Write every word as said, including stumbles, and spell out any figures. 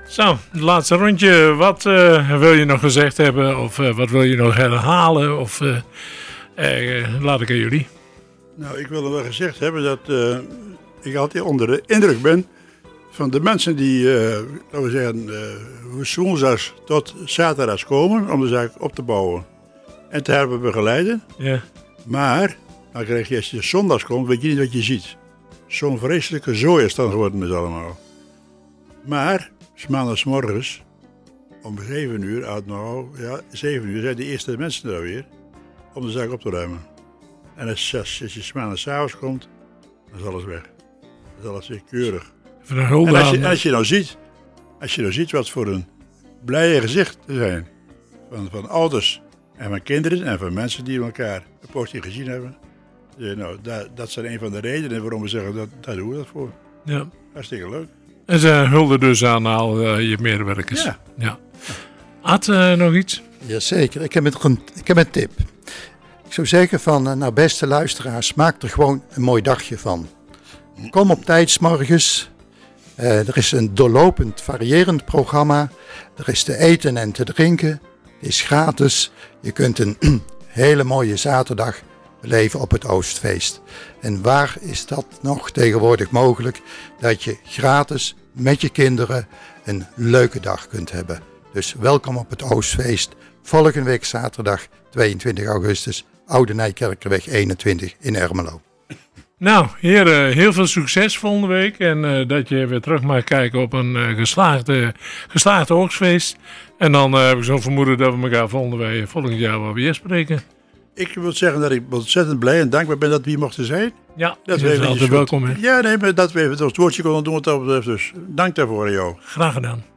Zo, het laatste rondje. Wat uh, wil je nog gezegd hebben? Of uh, wat wil je nog herhalen? Of uh, uh, laat ik aan jullie. Nou, ik wil wel gezegd hebben dat uh, ik altijd onder de indruk ben van de mensen die, uh, laten we zeggen, uh, woensdags tot zaterdags komen om de zaak op te bouwen en te helpen begeleiden. Ja. Maar dan krijg je, als je zondags komt, weet je niet wat je ziet. Zo'n vreselijke zooi is dan geworden met allemaal. Maar, 's maandagsmorgens, om zeven uur, uit nou, ja, zeven uur zijn de eerste mensen er weer om de zaak op te ruimen. En als, als, als je 's maandags 's avonds komt, dan is alles weg. Dan is alles weer keurig. Van een hulde En als je, aan. als je nou ziet, als je nou ziet wat voor een blije gezicht er zijn van, van ouders en van kinderen en van mensen die elkaar een poosje gezien hebben. Ja, nou, dat, dat zijn een van de redenen waarom we zeggen, dat, daar doen we dat voor. Ja. Hartstikke leuk. En ze hulde dus aan al uh, je medewerkers. Ja. Ja. Ad, uh, nog iets? Jazeker, ik heb, een, ik heb een tip. Ik zou zeggen van, uh, nou beste luisteraars, maak er gewoon een mooi dagje van. Kom op tijd 's morgens. Uh, er is een doorlopend, variërend programma. Er is te eten en te drinken. Het is gratis. Je kunt een hele mooie zaterdag beleven op het Oostfeest. En waar is dat nog tegenwoordig mogelijk? Dat je gratis met je kinderen een leuke dag kunt hebben. Dus welkom op het Oostfeest. Volgende week zaterdag tweeëntwintig augustus. Oude Nijkerkerweg eenentwintig in Ermelo. Nou, heren, heel veel succes volgende week. En uh, dat je weer terug mag kijken op een uh, geslaagde, geslaagde Oogstfeest. En dan uh, heb ik zo'n vermoeden dat we elkaar volgende week, volgend jaar wel weer spreken. Ik wil zeggen dat ik ontzettend blij en dankbaar ben dat we hier mochten zijn. Ja, dat je bent altijd welkom. Hè? Ja, nee, maar dat we even het woordje konden doen wat dat betreft. Dus dank daarvoor aan jou. Graag gedaan.